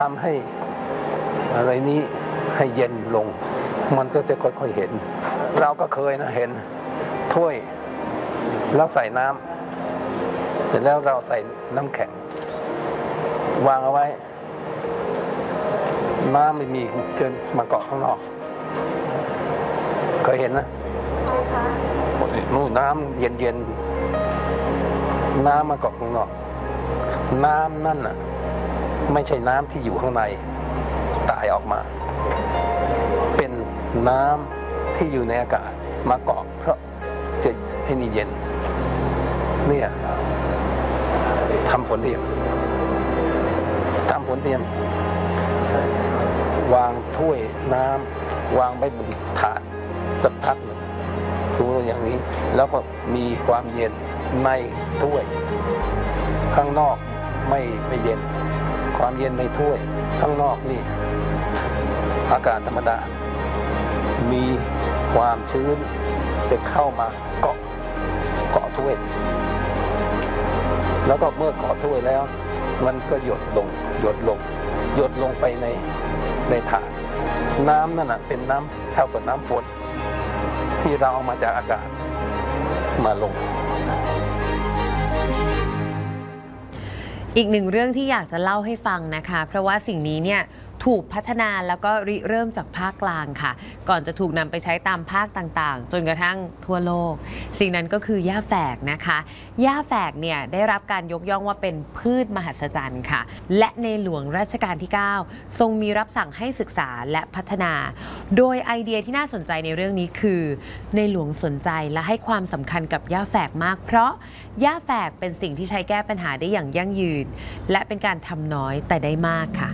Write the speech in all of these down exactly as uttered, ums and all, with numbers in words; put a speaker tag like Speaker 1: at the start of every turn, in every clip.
Speaker 1: ทำให้อะไรนี้ให้เย็นลงมันก็จะค่อยๆเห็นเราก็เคยนะเห็นถ้วยแล้วใส่น้ำเสร็จแล้วเราใส่น้ำแข็งวางเอาไว้น้ำไม่มีเกินมาเกาะข้างนอกเคยเห็นนะนู่นน้ำเย็นๆน้ำมาเกาะข้างนอกน้ำนั่นน่ะไม่ใช่น้ำที่อยู่ข้างในตายออกมาเป็นน้ำที่อยู่ในอากาศมาเกาะเพราะจะให้นี่เย็นเนี่ยทำฝนเทียมทำฝนเทียมวางถ้วยน้ำวางไว้บนถาดสักพักหนึ่งสูงอย่างนี้แล้วก็มีความเย็นในถ้วยข้างนอกไม่ไม่เย็นความเย็นในถ้วยข้างนอกนี่อากาศธรรมดามีความชื้นจะเข้ามาเกาะเกาะถ้วยแล้วก็เมื่อเกาะถ้วยแล้วมันก็หยดลงหยดลงหยดลงไปในในถาดน้ำนั่นน่ะเป็นน้ำเท่ากับน้ำฝนที่เราเอามาจากอากาศมาลง
Speaker 2: อีกหนึ่งเรื่องที่อยากจะเล่าให้ฟังนะคะเพราะว่าสิ่งนี้เนี่ยถูกพัฒนาแล้วก็ริเริ่มจากภาคกลางค่ะก่อนจะถูกนำไปใช้ตามภาคต่างๆจนกระทั่งทั่วโลกสิ่งนั้นก็คือย่าแฝกนะคะย่าแฝกเนี่ยได้รับการยกย่องว่าเป็นพืชมหัศจรรย์ค่ะและในหลวงรัชกาลที่เก้าทรงมีรับสั่งให้ศึกษาและพัฒนาโดยไอเดียที่น่าสนใจในเรื่องนี้คือในหลวงสนใจและให้ความสำคัญกับย่าแฝกมากเพราะย่าแฝกเป็นสิ่งที่ใช้แก้ปัญหาได้อย่างยั่งยืนและเป็นการทำน้อยแต่ได้มากค่ะ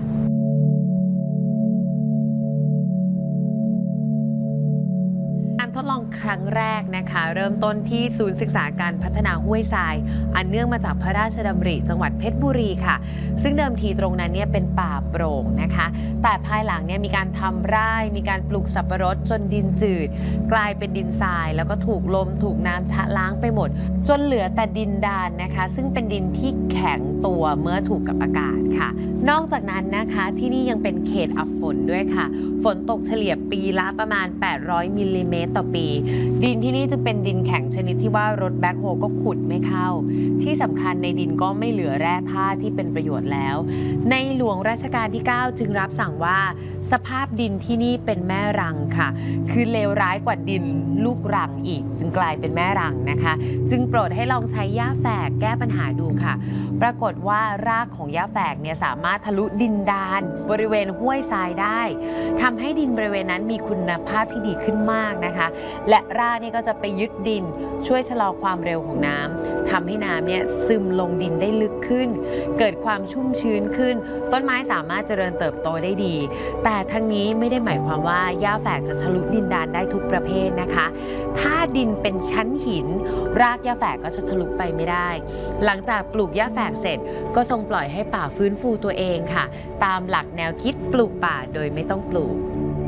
Speaker 2: การทดลองครั้งแรกนะคะเริ่มต้นที่ศูนย์ศึกษาการพัฒนาห้วยทรายอันเนื่องมาจากพระราชดำริจังหวัดเพชรบุรีค่ะซึ่งเดิมทีตรงนั้นเนี่ยเป็นป่าโปร่งนะคะแต่ภายหลังเนี่ยมีการทำไร่มีการปลูกสับปะรดจนดินจืดกลายเป็นดินทรายแล้วก็ถูกลมถูกน้ำชะล้างไปหมดจนเหลือแต่ดินดานนะคะซึ่งเป็นดินที่แข็งตัวเมื่อถูกกับอากาศค่ะนอกจากนั้นนะคะที่นี่ยังเป็นเขตอับฝนด้วยค่ะฝนตกเฉลี่ยปีละประมาณแปดร้อยมิลลิเมตรต่อปีดินที่นี่จะเป็นดินแข็งชนิดที่ว่ารถแบ็คโฮก็ขุดไม่เข้าที่สำคัญในดินก็ไม่เหลือแร่ธาตุที่เป็นประโยชน์แล้วในหลวงรัชกาลที่เก้าจึงรับสั่งว่าสภาพดินที่นี่เป็นแม่รังค่ะคือเลวร้ายกว่าดินลูกรังอีกจึงกลายเป็นแม่รังนะคะจึงโปรดให้ลองใช้หญ้าแฝกแก้ปัญหาดูค่ะปรากฏว่ารากของหญ้าแฝกเนี่ยสามารถทะลุดินดานบริเวณห้วยทรายได้ทำให้ดินบริเวณนั้นมีคุณภาพที่ดีขึ้นมากนะคะและรากนี่ก็จะไปยึดดินช่วยชะลอความเร็วของน้ำทำให้น้ำเนี่ยซึมลงดินได้ลึกขึ้นเกิดความชุ่มชื้นขึ้นต้นไม้สามารถเจริญเติบโตได้ดีแต่ทั้งนี้ไม่ได้หมายความว่าหญ้าแฝกจะทะลุดินดานได้ทุกประเภทนะคะถ้าดินเป็นชั้นหินรากหญ้าแฝกก็จะทะลุไปไม่ได้หลังจากปลูกหญ้าแฝกเสร็จก็ทรงปล่อยให้ป่าฟื้นฟูตัวเองค่ะตามหลักแนวคิดปลูกป่าโดยไม่ต้องปลูก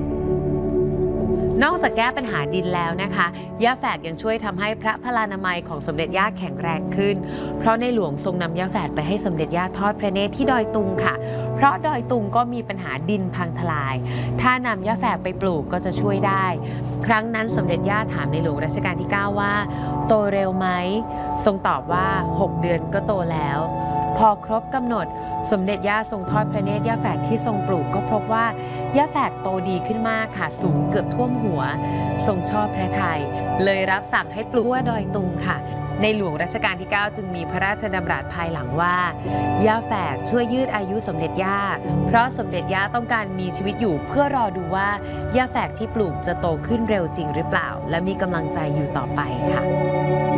Speaker 2: นอกจากแก้ปัญหาดินแล้วนะคะหญ้าแฝกยังช่วยทำให้พระพลานามัยของสมเด็จย่าแข็งแรงขึ้นเพราะในหลวงทรงนำหญ้าแฝกไปให้สมเด็จย่าทอดพระเนตรที่ดอยตุงค่ะเพราะดอยตุงก็มีปัญหาดินพังทลายถ้านำหญ้าแฝกไปปลูกก็จะช่วยได้ครั้งนั้นสมเด็จย่าถามในหลวงรัชกาลที่เก้าว่าโตเร็วไหมทรงตอบว่าหกเดือนก็โตแล้วพอครบกำหนดสมเด็จย่าทรงทอดพระเนตรหญ้าแฝกที่ทรงปลูกก็พบว่าหญ้าแฝกโตดีขึ้นมากค่ะสูงเกือบท่วมหัวทรงชอบพระทัยเลยรับสั่งให้ปลูกทั่วดอยตุงค่ะในหลวงรัชกาลที่เก้าจึงมีพระราชดำรัสภายหลังว่าหญ้าแฝกช่วยยืดอายุสมเด็จย่าเพราะสมเด็จย่าต้องการมีชีวิตอยู่เพื่อรอดูว่าหญ้าแฝกที่ปลูกจะโตขึ้นเร็วจริงหรือเปล่าและมีกำลังใจอยู่ต่อไปค่ะ